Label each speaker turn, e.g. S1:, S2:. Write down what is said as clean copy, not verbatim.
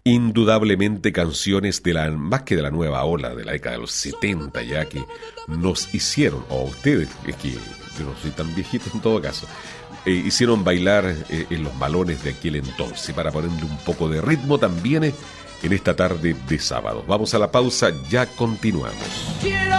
S1: Indudablemente canciones más que de la nueva ola de la década de los 70 ya, que nos hicieron, o ustedes, es que yo no soy tan viejito en todo caso, hicieron bailar en los balones de aquel entonces, para ponerle un poco de ritmo también en esta tarde de sábado. Vamos a la pausa, ya continuamos.